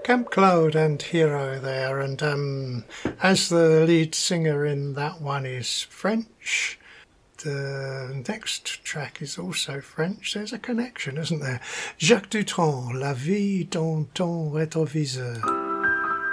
Camp Cloud and Hero there, and as the lead singer in that one is French, the next track is also French. There's a connection, isn't there? Jacques Dutronc, La vie dans ton rétroviseur.